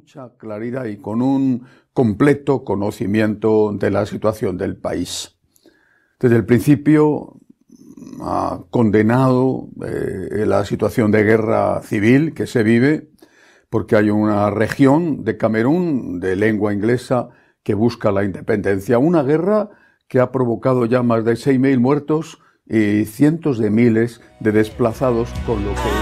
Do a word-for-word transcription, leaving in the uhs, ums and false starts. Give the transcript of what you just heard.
mucha claridad y con un completo conocimiento de la situación del país. Desde el principio ha condenado eh, la situación de guerra civil que se vive, porque hay una región de Camerún de lengua inglesa que busca la independencia. Una guerra que ha provocado ya más de seis mil muertos y cientos de miles de desplazados, con lo que